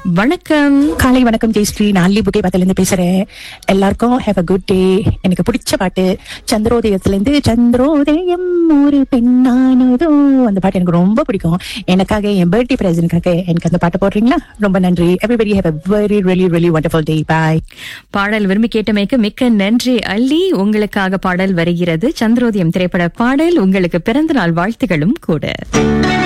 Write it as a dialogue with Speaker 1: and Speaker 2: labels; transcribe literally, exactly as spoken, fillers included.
Speaker 1: வணக்கம்.
Speaker 2: காலை வணக்கம் ஜெயஸ்ரீ. நான் அல்லி புகை பாத்தில இருந்து பேசுறேன். எல்லாருக்கும் ஹேவ் அ குட் டே. எனக்கு பிடிச்ச பாட்டு சந்திரோதயத்துல இருந்து சந்திரோதயம் ஒரு பெண்ணானதோ, அந்த பாட்டு எனக்கு ரொம்ப பிடிக்கும். எனக்காக என் பர்த்டே பிரசன்ட்காக எனக்கு அந்த பாட்டு போடுறீங்களா? ரொம்ப நன்றி. Everybody have a very really really wonderful டே. பாய்.
Speaker 1: பாடல் விரும்பி கேட்டமைக்கு மிக்க நன்றி அல்லி. உங்களுக்காக பாடல் வருகிறது. சந்திரோதயம் திரைப்பட பாடல். உங்களுக்கு பிறந்த நாள் வாழ்த்துகளும் கூட.